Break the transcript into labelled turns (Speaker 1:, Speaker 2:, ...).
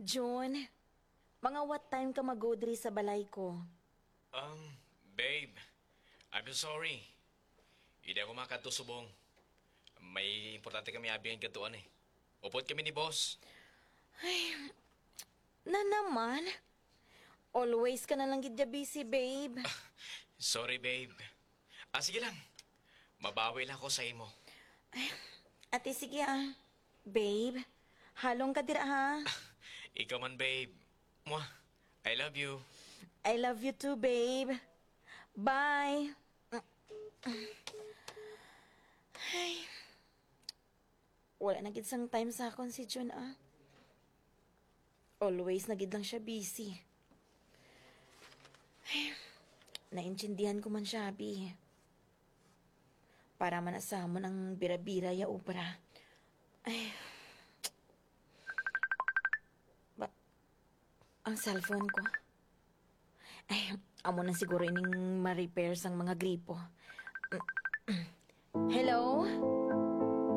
Speaker 1: John, mga what time ka mag-go sa balay ko?
Speaker 2: Babe, I'm so sorry. Hindi ako makatusubong. May importante kami abingan katuan eh. Upot kami ni boss.
Speaker 1: Na naman? Always ka na lang gidya busy, babe.
Speaker 2: Sorry, babe. Sige lang. Mabawi lang ako sa imo.
Speaker 1: Ate, sige ah. Babe, halong ka dira ha?
Speaker 2: Ikaw man, babe. Mwah, I love you.
Speaker 1: I love you too, babe. Bye. Ay. Wala na gid sang time sa akon si John ah. Always na gid lang siya busy. Ay, naintindihan ko man siya, Abi. Para man asamon ang bira-bira ya ubra. Ay. Ang cellphone ko. Ay, amo na siguro ining ma-repair sang mga gripo. Hello?